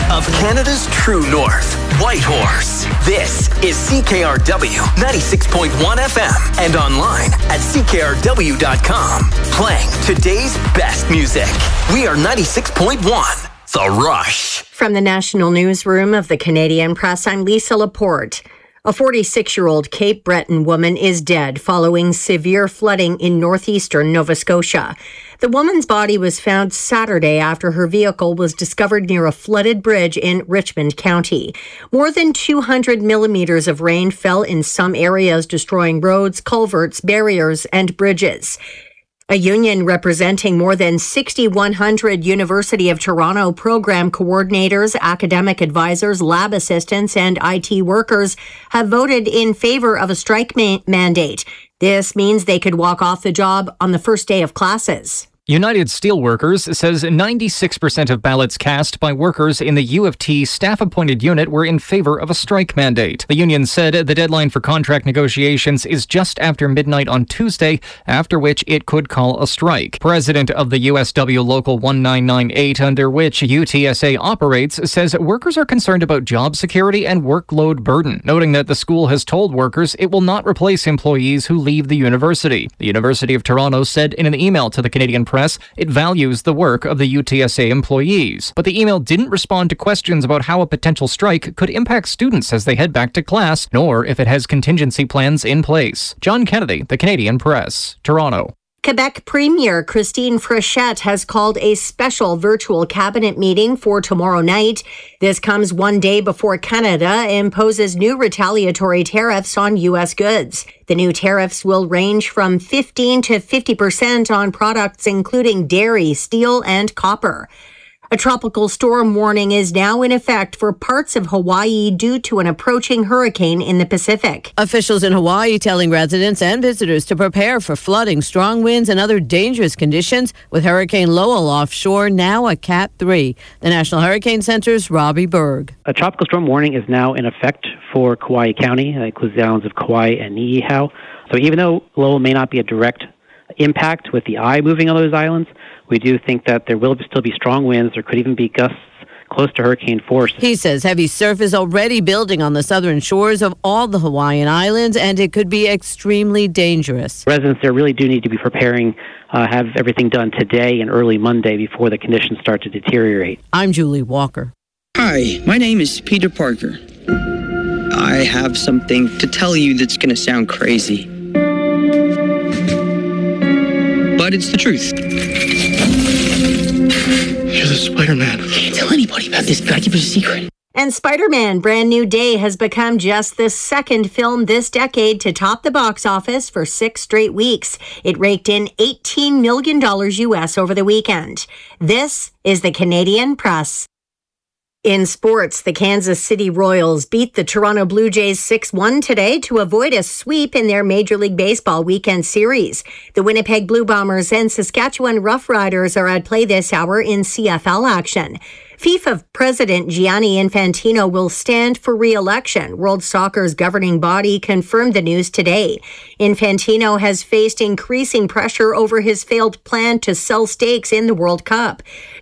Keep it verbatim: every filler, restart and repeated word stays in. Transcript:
of Canada's true north, Whitehorse. This is C K R W ninety-six point one F M and online at C K R W dot com. Playing today's best music. We are ninety-six point one, The Rush. From the National Newsroom of the Canadian Press, I'm Lisa Laporte. A forty-six-year-old Cape Breton woman is dead following severe flooding in northeastern Nova Scotia. The woman's body was found Saturday after her vehicle was discovered near a flooded bridge in Richmond County. More than two hundred millimeters of rain fell in some areas, destroying roads, culverts, barriers, and bridges. A union representing more than six thousand one hundred University of Toronto program coordinators, academic advisors, lab assistants, and I T workers have voted in favor of a strike ma- mandate. This means they could walk off the job on the first day of classes. United Steelworkers says ninety-six percent of ballots cast by workers in the U of T staff-appointed unit were in favor of a strike mandate. The union said the deadline for contract negotiations is just after midnight on Tuesday, after which it could call a strike. President of the U S W Local one nine nine eight, under which U T S A operates, says workers are concerned about job security and workload burden, noting that the school has told workers it will not replace employees who leave the university. The University of Toronto said in an email to the Canadian Press it values the work of the U T S A employees. But the email didn't respond to questions about how a potential strike could impact students as they head back to class, nor if it has contingency plans in place. John Kennedy, the Canadian Press, Toronto. Quebec Premier Christine Frechette has called a special virtual cabinet meeting for tomorrow night. This comes one day before Canada imposes new retaliatory tariffs on U S goods. The new tariffs will range from fifteen to fifty percent on products including dairy, steel, and copper. A tropical storm warning is now in effect for parts of Hawaii due to an approaching hurricane in the Pacific. Officials in Hawaii telling residents and visitors to prepare for flooding, strong winds, and other dangerous conditions, with Hurricane Lowell offshore now a Cat three. The National Hurricane Center's Robbie Berg. A tropical storm warning is now in effect for Kauai County. That includes the islands of Kauai and Niihau. So even though Lowell may not be a direct impact with the eye moving on those islands, we do think that there will still be strong winds. There could even be gusts close to hurricane force. He says heavy surf is already building on the southern shores of all the Hawaiian Islands, and it could be extremely dangerous. Residents there really do need to be preparing, uh, have everything done today and early Monday before the conditions start to deteriorate. I'm Julie Walker. Hi, my name is Peter Parker. I have something to tell you that's going to sound crazy, but it's the truth. You're the Spider-Man. Can't tell anybody about this. Gotta keep it a secret. And Spider-Man Brand New Day has become just the second film this decade to top the box office for six straight weeks. It raked in eighteen million dollars U S over the weekend. This is the Canadian Press. In sports, the Kansas City Royals beat the Toronto Blue Jays six one today to avoid a sweep in their Major League Baseball weekend series. The Winnipeg Blue Bombers and Saskatchewan Roughriders are at play this hour in C F L action. FIFA President Gianni Infantino will stand for re-election. World Soccer's governing body confirmed the news today. Infantino has faced increasing pressure over his failed plan to sell stakes in the World Cup.